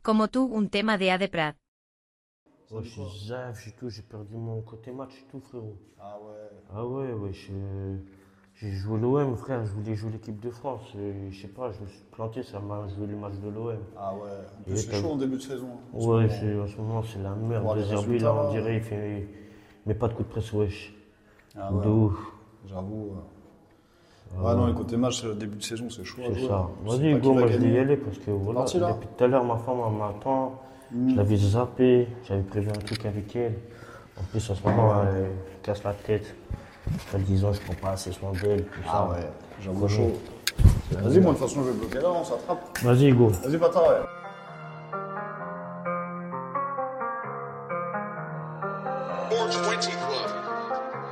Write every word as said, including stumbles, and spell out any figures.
como tú un tema de A de Prat. Ouais, je suis zaf, j'ai tout, j'ai perdu mon côté match et tout, frérot. Ah ouais. Ah ouais, ouais, je- j'ai joué l'O M, frère, je voulais jouer l'équipe de France. Et je sais pas, je me suis planté, ça m'a joué le match de l'O M. Ah ouais. En Et plus, c'est t'as- chaud en début de saison. hein, en ce Ouais, moment. c'est- en ce moment, c'est la merde. Voir les De Zerbi, résultats, là, on là. dirait, il fait. Il met pas de coup de presse, wesh. Ah De ouais. ouf. J'avoue. Ouais, ouais non, les côtés matchs, euh, début de saison, c'est chaud à C'est jouer. ça. hein. Tu sais Vas-y, pas Hugo, qui va moi je vais y gagner. aller parce que voilà, parti, là depuis tout à l'heure, ma femme elle m'attend. Hmm. Je l'avais zappé, j'avais prévu un truc avec elle. En plus, en ce moment, elle me casse la tête. Elle disant, je prends pas assez soin d'elle, tout Ah ça. ouais, j'avoue Comment chaud. Vas-y, moi de toute façon, je vais bloquer là, on s'attrape. Vas-y, Hugo. Vas-y, Pata, ouais.